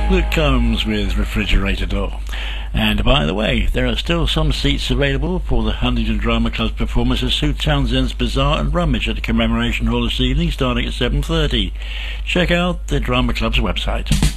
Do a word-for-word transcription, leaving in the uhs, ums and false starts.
that comes with refrigerator door. And by the way, there are still some seats available for the Huntingdon Drama Club's performance of Sue Townsend's Bizarre and Rummage at the Commemoration Hall this evening, starting at seven thirty. Check out the Drama Club's website.